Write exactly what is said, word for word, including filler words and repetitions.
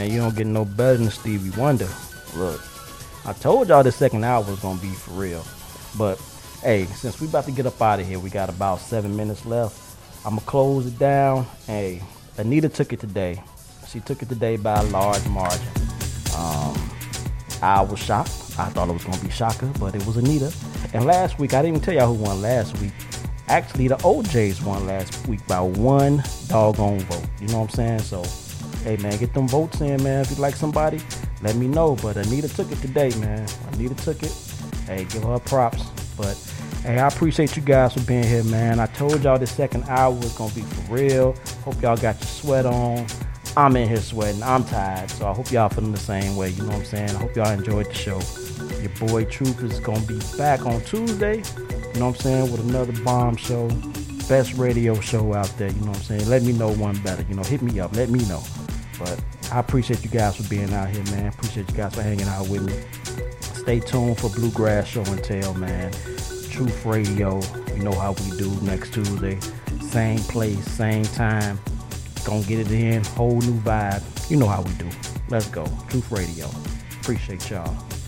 man, you don't get no better than Stevie Wonder. Look, I told y'all the second hour was gonna be for real. But hey, since we about to get up out of here, we got about seven minutes left. I'ma close it down. Hey, Anita took it today. She took it today by a large margin. Um, I was shocked. I thought it was gonna be Shaka, but it was Anita. And last week, I didn't even tell y'all who won last week. Actually, the O Js won last week by one doggone vote. You know what I'm saying? So, hey man, get them votes in, man. If you like somebody, let me know. But Anita took it today, man. Anita took it. Hey, give her props. But hey, I appreciate you guys for being here, man. I told y'all this second hour was gonna be for real. Hope y'all got your sweat on. I'm in here sweating. I'm tired, so I hope y'all feeling the same way. You know what I'm saying? I hope y'all enjoyed the show. Your boy Truth is gonna be back on Tuesday. You know what I'm saying, with another bomb show, best radio show out there. You know what I'm saying? Let me know one better. You know, hit me up. Let me know. But I appreciate you guys for being out here, man. Appreciate you guys for hanging out with me. Stay tuned for Bluegrass Show and Tell, man. Truth Radio. You know how we do next Tuesday. Same place, same time. Gonna get it in. Whole new vibe. You know how we do. Let's go. Truth Radio. Appreciate y'all.